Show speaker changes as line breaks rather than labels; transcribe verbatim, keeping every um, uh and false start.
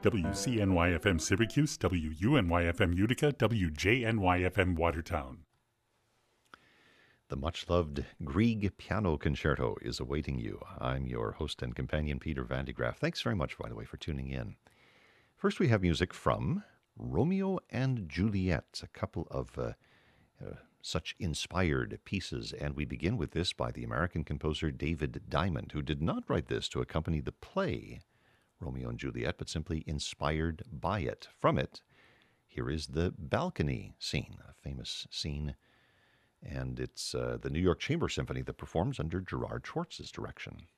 W C N Y F M Syracuse, W U N Y F M Utica, W J N Y F M Watertown.
The much-loved Grieg Piano Concerto is awaiting you. I'm your host and companion, Peter Van de Graaff. Thanks very much, by the way, for tuning in. First, we have music from Romeo and Juliet, a couple of uh, uh, such inspired pieces. And we begin with this by the American composer David Diamond, who did not write this to accompany the play Romeo and Juliet, but simply inspired by it. From it, here is the balcony scene, a famous scene. And it's uh, the New York Chamber Symphony that performs under Gerard Schwartz's direction.